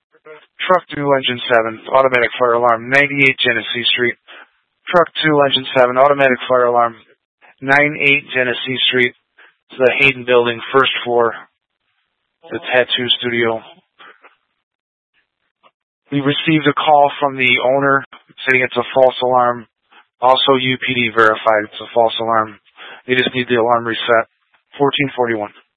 Truck 2, Engine 7, automatic fire alarm, 98 Genesee Street. Truck 2, Engine 7, automatic fire alarm, 98 Genesee Street. It's the Hayden Building, first floor, the tattoo studio. We received a call from the owner saying it's a false alarm. Also, UPD verified it's a false alarm. They just need the alarm reset. 1441.